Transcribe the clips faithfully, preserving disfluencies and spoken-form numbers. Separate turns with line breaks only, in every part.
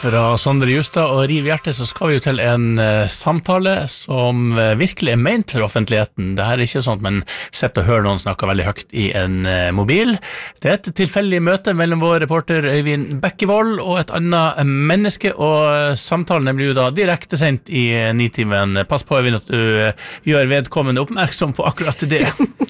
fra Sondre Justad og Riv Hjertet, så skal vi jo til en uh, samtale som uh, virkelig er ment for offentligheten. Det her er ikke sånn at man sitter og hører noen snakke veldig høyt i en uh, mobil. Det er et tilfeldig møte mellom vår reporter Øyvind Bekkevold og et annet menneske, og uh, samtalen blir jo da direkte sendt i uh, Nitimen. Pass på, Øyvind, at du uh, gjør vedkommende oppmerksom på akkurat det.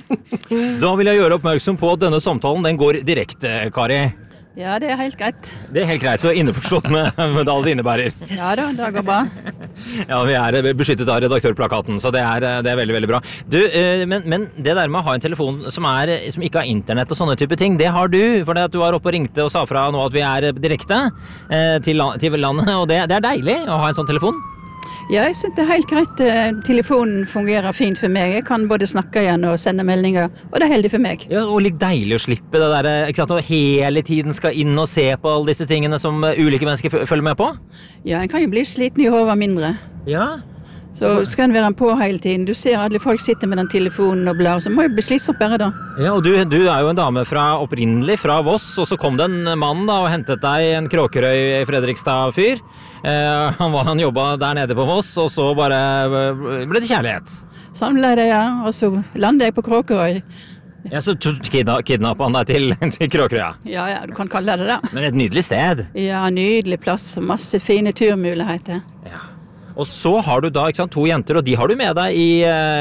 Da vil jeg gjøre oppmerksom på at denne samtalen den går direkte, Kari.
Ja, det er helt greit.
Det er helt greit, så innforstått med, med alt det innebærer.
Ja da, det går bra.
Ja, vi er beskyttet av redaktørplakaten, så det er, det er veldig, veldig bra. Du, men, men det der med å ha en telefon som, er, som ikke har internett og sånne type ting, det har du, for det at du var oppe og ringte og sa fra nå at vi er direkte til, til landet, og det, det er deilig å ha en sånn telefon.
Ja, jeg synes det er helt greit. Telefonen fungerer fint for meg. Jeg kan både snakke igjen og sende meldinger, og det er heldig for meg.
Ja, og litt deilig å slippe det der, ikke sant, og hele tiden skal inn og se på alle disse tingene som ulike mennesker følger med på.
Ja, en kan jo bli sliten i hodet mindre.
Ja.
Så skal en være på hele tiden. Du ser alle folk sitter med den telefonen og blar, så må jo bli slitsomt bare da.
Ja, og du, du er jo en dame fra opprinnelig fra Voss, og så kom det en mann da og hentet deg en Kråkerøy i Fredrikstad-fyr. Eh, han, var, han jobbet der nede på Voss, og så bare ble det kjærlighet.
Sånn ble det, ja. Og så landet jeg på Kråkerøy.
Ja, så kidnappet han deg til, til Kråkerøya.
Ja, ja, du kan kalle det det.
Men et nydelig sted.
Ja, nydelig plass, masse fine turmuligheter.
Ja. Og så har du da, ikke sant, to jenter, og de har du med deg i,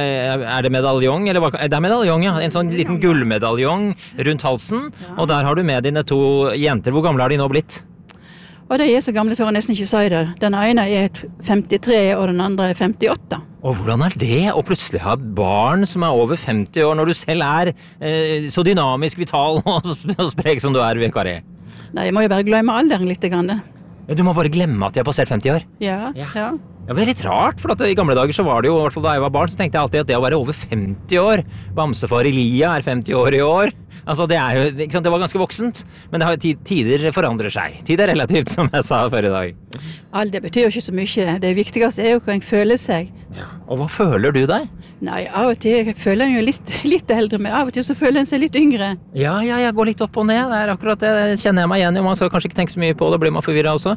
er det medaljong, eller hva? Det er medaljong, ja. En sånn liten gullmedaljong rundt halsen, og der har du med dine to jenter. Hvor gamle har de nå blitt?
Og de er så gamle, tør jeg nesten ikke si det. Den ene er femtitre, og den andre er femtiåtte.
Og hvordan er det å plutselig ha barn som er over femti år, når du selv er eh, så dynamisk, vital og sprek som du er, Kari?
Nei, jeg må jo bare glemme alderen litt grann.
Ja, du må bare glemme at de har passert femti år.
Ja, ja. ja.
Ja, men det er litt rart, for at i gamle dager så var det jo, i hvert fall da jeg var barn, så tenkte jeg alltid at det å være over femti år, Bamsefar Elia er femti år i år, altså det er jo, ikke sant, det var ganske voksent, men det har, tider forandrer seg. Tid er relativt, som jeg sa før i dag.
Ja, det betyr jo ikke så mye. Det viktigste er jo hva en føler seg.
Ja. Og hva føler du deg?
Nei, av og til føler en jo litt, litt eldre, men av og til så føler en seg litt yngre.
Ja, ja, jeg går litt opp og ned, det er akkurat det, det kjenner jeg meg igjen i, man skal kanskje ikke tenke så mye på det, blir man forvirret også.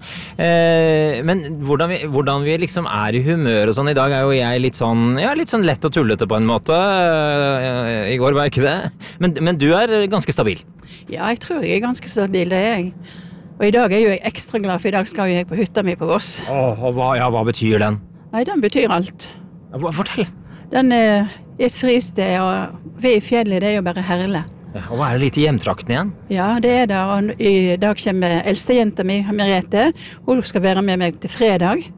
Eh, men hvordan vi, hvordan vi liksom er i humør og sånn, i dag er jo jeg litt sånn, ja, litt sånn lett og tullete på en måte, eh, i går var jeg ikke det, men, men du er ganske stabil.
Ja, jeg tror jeg er ganske stabil, det er jeg. Og i dag er jo jeg ekstra glad, for i dag skal jo jeg på hytta mi på Voss.
Åh, og hva, ja, hva betyr den?
Nei, den betyr alt.
Ja, fortell.
Den er et fristed, og ved i fjellet, det er jo bare herlig.
Ja, og hva er det litt i hjemtrakten igjen?
Ja, det er det, og i dag kommer eldstejenta mi, Merete, hun skal være med meg til fredag.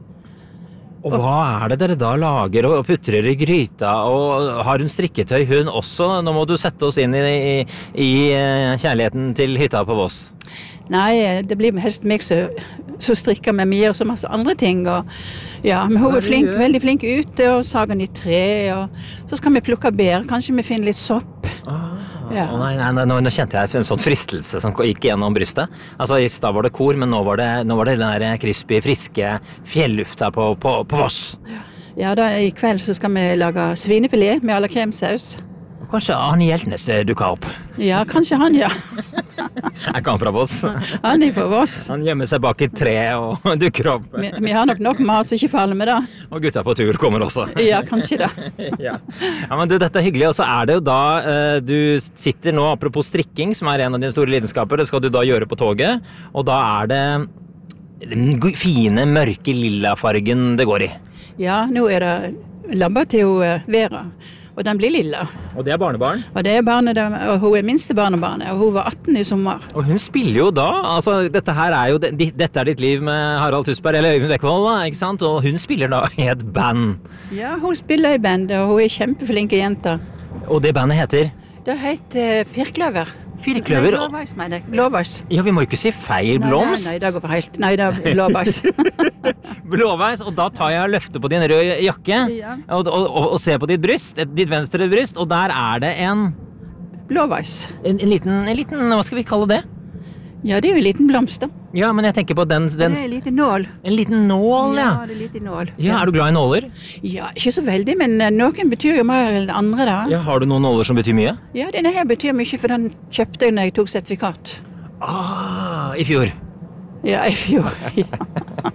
Og hva er det dere da lager og putrer i gryta, og har hun strikketøy hun også? Nå må du sette oss inn i, i, i kjærligheten til hytta på Voss.
Nei, det blir helst meg som strikker med mye og så masse andre ting. Og, ja, men hun er flink, veldig flink ute og sager i tre, og så skal vi plukke bær, kanskje vi finner litt sopp.
Ah,
ja.
Å nei, nei, nå, nå kjente jeg en sånn fristelse som gikk gjennom brystet. Altså, i stad var det kor, men nå var det, nå var det den der crispy, friske fjellufta på, på, på Voss.
Ja, da i kveld så skal vi lage svinefilet med alla kremsaus.
Kanskje Arne Hjeltnes dukker opp?
Ja, kanskje han, ja.
Er ikke han fra Voss?
Han er fra Voss.
Han gjemmer seg bak et tre og dukker opp.
Vi, vi har nok nok mat, så ikke farlig med det.
Og gutta på tur kommer også.
Ja, kanskje det.
Ja. Ja, men du, dette er hyggelig. Og så er det jo da, uh, du sitter nå, apropos strikking, som er en av dine store lidenskaper, det skal du da gjøre på toget. Og da er det den fine, mørke, lilla fargen det går i.
Ja, nå er det labba til Vera. Og den blir lilla.
Og det er barnebarn?
Og det er barnet, og hun er minste barnebarnet, og hun var atten i sommer.
Og hun spiller jo da, altså dette her er jo, dette er ditt liv med Harald Tusberg, eller Øyvind Bekkevold da, ikke sant? Og hun spiller da i et band.
Ja, hun spiller i band, og hun er kjempeflinke jenter.
Og det bandet heter?
Det heter Firkløver.
Firkløver?
Nei, blåveis, mener jeg. Blåveis.
Ja, vi må jo ikke si feil blomst.
Nei, nei, nei, det går for helt. Nei, det er blåveis.
Blåveis, og da tar jeg og løfter på din røde jakke, ja. og, og, og, og ser på ditt bryst, ditt venstre bryst, og der er det en...
Blåveis.
En, en, liten, en liten, hva skal vi kalle det?
Ja, det er jo en liten blomst da.
Ja, men jeg tenker på den... den
det er en liten nål.
En liten nål, ja.
Ja, det er en liten nål.
Ja, er du glad i nåler?
Ja, ikke så veldig, men noen betyr jo mer enn andre da.
Ja, har du noen nåler som betyr mye?
Ja, denne her betyr mye, for den kjøpte jeg når jeg tok sertifikat.
Ah, i fjor.
Ja, i fjor, ja.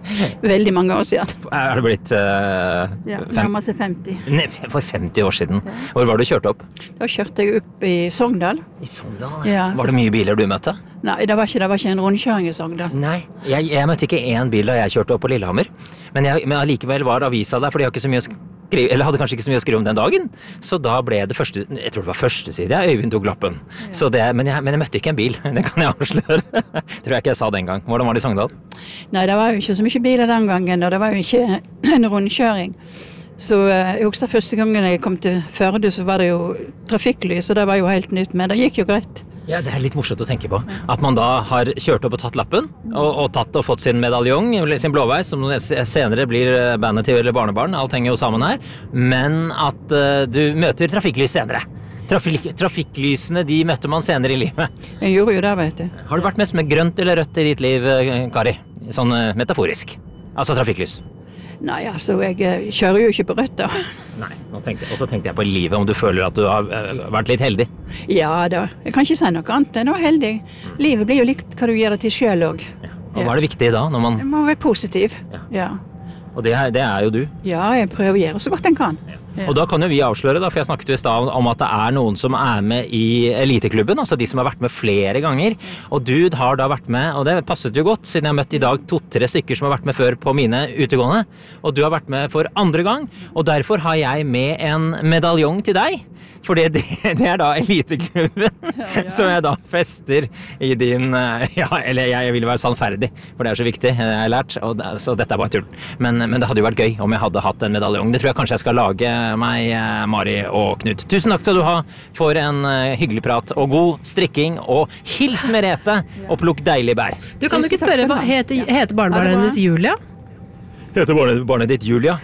Veldig mange år siden.
Er det blitt uh,
Ja,
fem,
nærmer seg femti.
nei, for femti år siden? Hvor var du kjørt opp?
Da kjørte jeg opp i Sogndal.
I Sogndal?
Ja.
Var det mye biler du møtte?
Nei, det var ikke, det var ikke en rundkjøring i Sogndal.
Nei, jeg, jeg møtte ikke én bil da jeg kjørte opp på Lillehammer. Men, jeg, men allikevel var avisa der, for de har ikke så mye å skrive, eller hadde kanskje ikke så mye å skrive om den dagen. Så da ble det første, jeg tror det var første side, ja, Øyvind tok lappen. Så det, men, jeg, men jeg møtte ikke en bil, det kan jeg avsløre. Tror jeg ikke jeg sa den gang. Hvordan var det i Sogndal?
Nei, det var jo ikke så mye biler den gangen, og det var jo ikke en rundkjøring. Så eh, jeg husker første gangen jeg kom til Førde, så var det jo trafikklys, og det var jo helt nytt, men det gikk jo greit.
Ja, det er litt morsomt å tenke på. At man da har kjørt opp og tatt lappen, og, og tatt og fått sin medaljong, sin blåveis, som senere blir bandet til eller barnebarn, alt henger jo sammen her, men at uh, du møter trafikklys senere. Trafik, trafikklysene, de møtte man senere i livet.
Jeg gjorde jo det, vet du.
Har du vært mest med grønt eller rødt i ditt liv, Kari? Sånn uh, metaforisk. Altså trafikklys.
Nei, altså, jeg eh, kjører jo ikke på rødt da.
Nei, nå tenkte, og så tenkte jeg på livet, om du føler at du har uh, vært litt heldig.
Ja da, jeg kan ikke si noe annet enn å være heldig. Livet blir jo likt hva du gjør det til selv også.
Ja. Og hva er det viktig da, når man...
Jeg må være positiv.
Ja.
Ja.
Og det er, det er jo du.
Ja, jeg prøver å gjøre så godt jeg kan. Ja.
Og da kan jo vi avsløre, da, for jeg snakket jo i stad om at det er noen som er med i eliteklubben, altså de som har vært med flere ganger. Og du har da vært med, og det passet jo godt, siden jeg har møtt i dag to-tre stykker som har vært med før på mine utegående. Og du har vært med for andre gang, og derfor har jeg med en medaljong til deg. For det, det er da eliteklubben, ja, ja. Som jeg da fester i din, ja, eller jeg vil være sannferdig, for det er så viktig, jeg har lært, og det, så dette er bare tull. Men, men det hadde jo vært gøy om jeg hadde hatt en medaljong. Det tror jeg kanskje jeg skal lage meg, Mari og Knut. Tusen takk skal du ha for en hyggelig prat og god strikking, og hils Merete og plukk deilig bær.
Du kan du ikke spørre, hva heter, heter barnebarnet hennes Julia?
Heter barnet, barnet ditt Julia?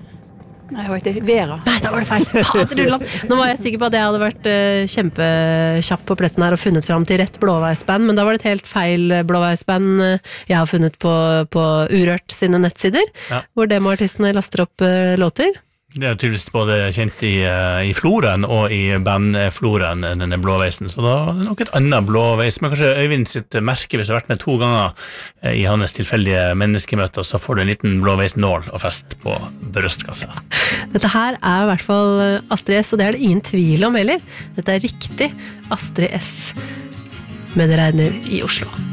Nei, jeg heter Vera.
Nei, da var det feil. Fader, nå var jeg sikker på at jeg hadde vært uh, kjempekjapp på pletten her og funnet fram til rett blåveisband, men da var det et helt feil blåveisband uh, jeg har funnet på, på Urørt sine nettsider, ja. Hvor demoartistene laster opp uh, låter.
Det er tydeligvis både kjent i, i floren og i bandfloren, denne blåveisen, så da er det nok et annet blåveis, men kanskje Øyvind sitt merke, hvis du har vært med to ganger i hans tilfeldige menneskemøter, så får du en liten blåveisnål og fest på brystkassa.
Dette her er i hvert fall Astrid S, og det er det ingen tvil om heller. Dette er riktig Astrid S med Det regner i Oslo.